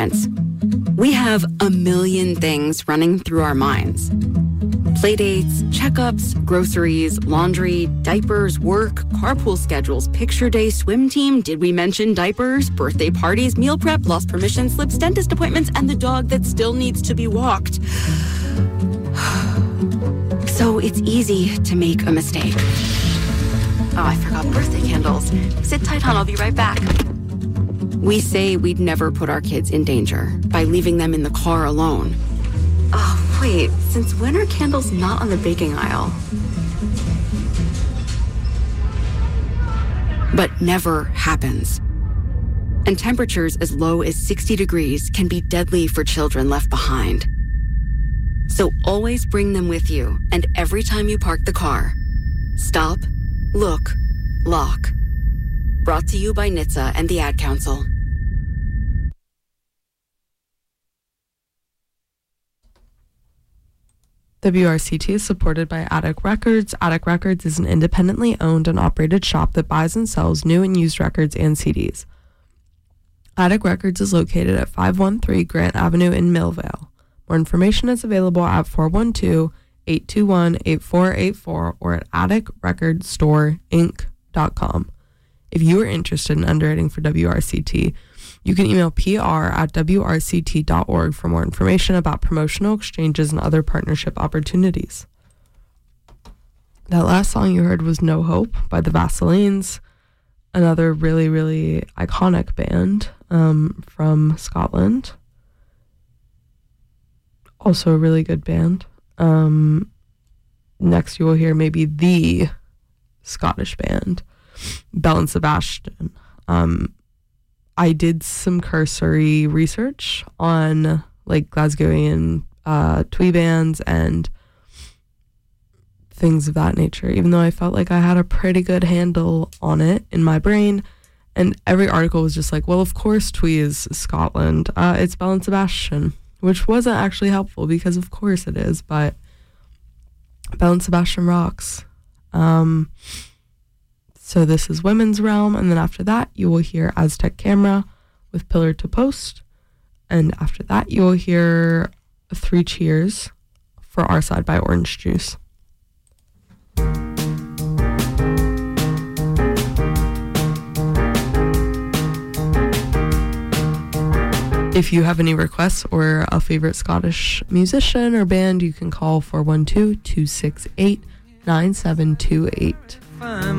parents. We have a million things running through our minds. Playdates, checkups, groceries, laundry, diapers, work, carpool schedules, picture day, swim team, did we mention diapers, birthday parties, meal prep, lost permission slips, dentist appointments, and the dog that still needs to be walked. So it's easy to make a mistake. Oh, I forgot birthday candles. Sit tight, hon, I'll be right back. We say we'd never put our kids in danger by leaving them in the car alone. Oh, wait, since when are candles not on the baking aisle? But never happens. And temperatures as low as 60 degrees can be deadly for children left behind. So always bring them with you, and every time you park the car, stop, look, lock. Brought to you by NHTSA and the Ad Council. WRCT is supported by Attic Records. Attic Records is an independently owned and operated shop that buys and sells new and used records and CDs. Attic Records is located at 513 Grant Avenue in Millvale. More information is available at 412-821-8484 or at atticrecordstoreinc.com. If you are interested in underwriting for WRCT, you can email pr@wrct.org for more information about promotional exchanges and other partnership opportunities. That last song you heard was No Hope by the Vaselines, another really, really iconic band from Scotland. Also a really good band. Next you will hear maybe the Scottish band, Belle and Sebastian. I did some cursory research on like Glasgowian twee bands and things of that nature, even though I felt like I had a pretty good handle on it in my brain. And every article was just like, well, of course twee is Scotland. It's Belle and Sebastian, which wasn't actually helpful because of course it is, but Belle and Sebastian rocks. So this is Women's Realm, and then after that you will hear Aztec Camera with Pillar to Post, and after that you will hear Three Cheers for Our Side by Orange Juice. If you have any requests or a favorite Scottish musician or band, you can call 412-268-9728.